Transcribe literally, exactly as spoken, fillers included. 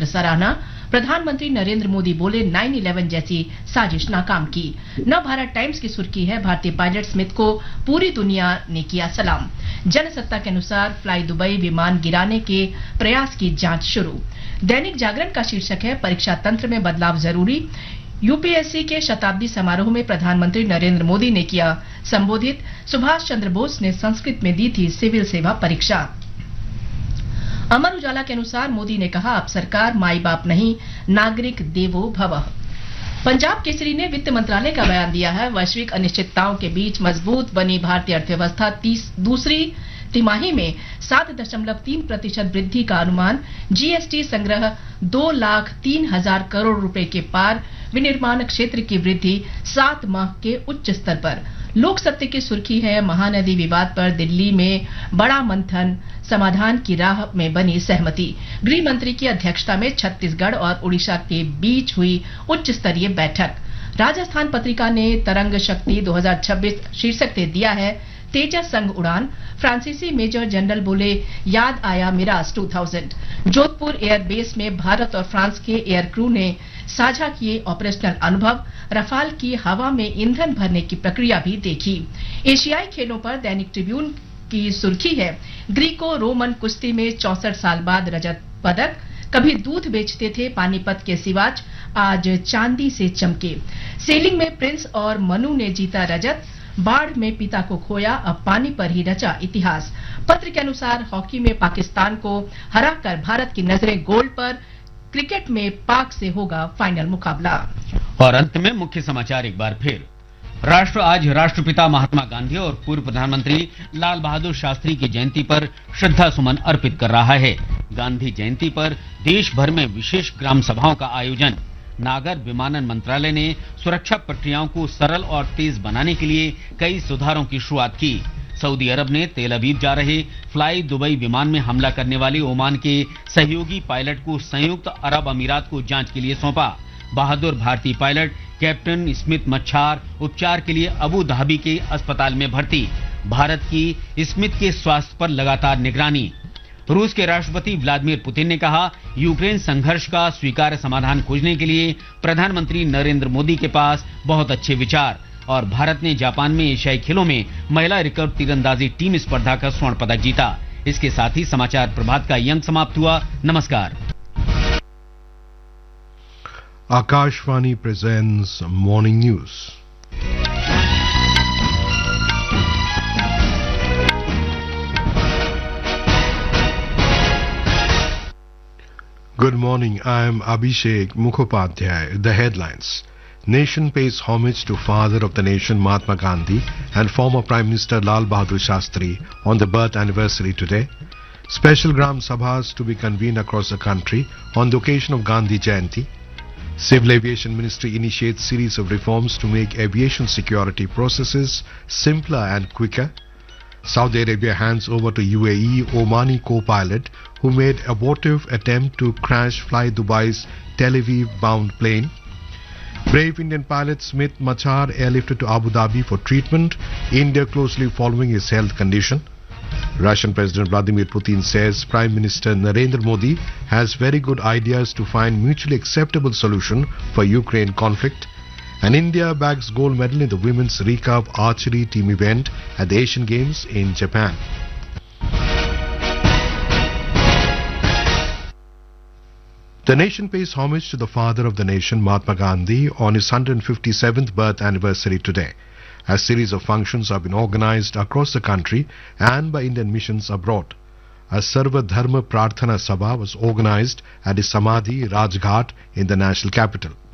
सराहना। प्रधानमंत्री नरेंद्र मोदी बोले नाइन इलेवन जैसी साजिश नाकाम की। नव भारत टाइम्स की सुर्खी है भारतीय पायलट स्मिथ को पूरी दुनिया ने किया सलाम। जनसत्ता के अनुसार फ्लाई दुबई विमान गिराने के प्रयास की जांच शुरू। दैनिक जागरण का शीर्षक है परीक्षा तंत्र में बदलाव जरूरी। यूपीएससी के शताब्दी समारोह में प्रधानमंत्री नरेंद्र मोदी ने किया संबोधित। सुभाष चंद्र बोस ने संस्कृत में दी थी सिविल सेवा परीक्षा। अमर उजाला के अनुसार मोदी ने कहा अब सरकार माई बाप नहीं नागरिक देवो भवः। पंजाब केसरी ने वित्त मंत्रालय का बयान दिया है वैश्विक अनिश्चितताओं के बीच मजबूत बनी भारतीय अर्थव्यवस्था तीस दूसरी तिमाही में सात दशमलव तीन प्रतिशत वृद्धि का अनुमान। जीएसटी संग्रह दो लाख तीन हजार करोड़ रुपए के पार। विनिर्माण क्षेत्र की वृद्धि सात माह के उच्च स्तर पर। लोक सत्य की सुर्खी है महानदी विवाद पर दिल्ली में बड़ा मंथन, समाधान की राह में बनी सहमति। गृह मंत्री की अध्यक्षता में छत्तीसगढ़ और उड़ीसा के बीच हुई उच्च स्तरीय बैठक। राजस्थान पत्रिका ने तरंग शक्ति दो हज़ार छब्बीस शीर्षक दे दिया है तेजस संग उड़ान। फ्रांसीसी मेजर जनरल बोले याद आया मिराज दो हज़ार। जोधपुर एयरबेस में भारत और फ्रांस के एयर क्रू ने साझा किए ऑपरेशनल अनुभव। रफाल की हवा में ईंधन भरने की प्रक्रिया भी देखी। एशियाई खेलों पर दैनिक ट्रिब्यून की सुर्खी है ग्रीको रोमन कुश्ती में चौसठ साल बाद रजत पदक। कभी दूध बेचते थे पानीपत के सिवाच, आज चांदी से चमके। सेलिंग में प्रिंस और मनु ने जीता रजत। बाढ़ में पिता को खोया, अब पानी पर ही रचा इतिहास। पत्र के अनुसार हॉकी में पाकिस्तान को हराकर भारत की नजरें गोल्ड पर। क्रिकेट में पाक से होगा फाइनल मुकाबला। और अंत में मुख्य समाचार एक बार फिर। राष्ट्र आज राष्ट्रपिता महात्मा गांधी और पूर्व प्रधानमंत्री लाल बहादुर शास्त्री की जयंती पर श्रद्धा सुमन अर्पित कर रहा है। गांधी जयंती पर देश भर में विशेष ग्राम सभाओं का आयोजन। नागर विमानन मंत्रालय ने सुरक्षा प्रक्रियाओं को सरल और तेज बनाने के लिए कई सुधारों की शुरुआत की। सऊदी अरब ने तेल अवीव जा रहे फ्लाई दुबई विमान में हमला करने वाले ओमान के सहयोगी पायलट को संयुक्त अरब अमीरात को जांच के लिए सौंपा। बहादुर भारतीय पायलट कैप्टन स्मिथ मच्छार उपचार के लिए अबू धाबी के अस्पताल में भर्ती। भारत की स्मिथ के स्वास्थ्य पर लगातार निगरानी। रूस के राष्ट्रपति व्लादिमीर पुतिन ने कहा यूक्रेन संघर्ष का स्वीकार्य समाधान खोजने के लिए प्रधानमंत्री नरेंद्र मोदी के पास बहुत अच्छे विचार। और भारत ने जापान में एशियाई खेलों में महिला रिकर्व तीरंदाजी टीम स्पर्धा का स्वर्ण पदक जीता। इसके साथ ही समाचार प्रभात का ये अंक समाप्त हुआ। नमस्कार। Akashvani presents Morning News. Good morning, I am Abhishek Mukhopadhyay. The headlines. Nation pays homage to father of the nation Mahatma Gandhi and former Prime Minister Lal Bahadur Shastri on the birth anniversary today. Special Gram Sabhas to be convened across the country on the occasion of Gandhi Jayanti. Civil Aviation Ministry initiates series of reforms to make aviation security processes simpler and quicker. Saudi Arabia hands over to U A E Omani co-pilot who made abortive attempt to crash Fly Dubai's Tel Aviv bound plane. Brave Indian pilot Smith Machar airlifted to Abu Dhabi for treatment, India closely following his health condition. Russian President Vladimir Putin says Prime Minister Narendra Modi has very good ideas to find mutually acceptable solution for Ukraine conflict. And India bags gold medal in the women's recurve archery team event at the Asian Games in Japan. The nation pays homage to the father of the nation, Mahatma Gandhi, on his one hundred fifty-seventh birth anniversary today. A series of functions have been organized across the country and by Indian missions abroad. A Sarva Dharma Prarthana Sabha was organized at his Samadhi, Rajghat, in the national capital.